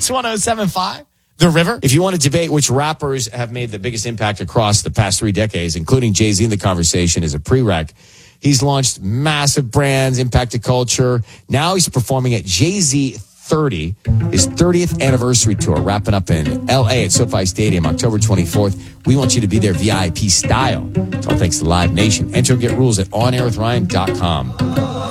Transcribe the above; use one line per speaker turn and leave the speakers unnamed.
It's 107.5. The River. If you want to debate which rappers have made the biggest impact across the past 3 decades, including Jay-Z in the conversation as a prereq, he's launched massive brands, impacted culture. Now he's performing at Jay-Z 30, his 30th anniversary tour, wrapping up in L.A. at SoFi Stadium, October 24th. We want you to be there VIP style. It's all thanks to Live Nation. Enter and get rules at onairwithryan.com.